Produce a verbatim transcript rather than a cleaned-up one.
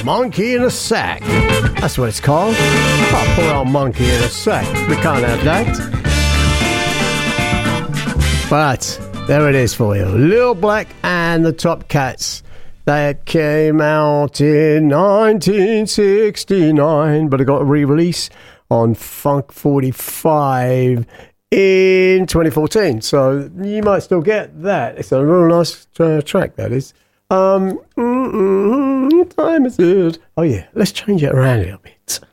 Monkey in a Sack. That's what it's called. Oh, poor old monkey in a sack. We can't have that. But there it is for you. Lil Black and the Top Cats. That came out in nineteen sixty-nine, but it got a re-release on Funk forty-five in twenty fourteen. So you might still get that. It's a real nice uh, track, that is. Um, mm-mm, what time is it? Oh yeah, let's change it around a little bit.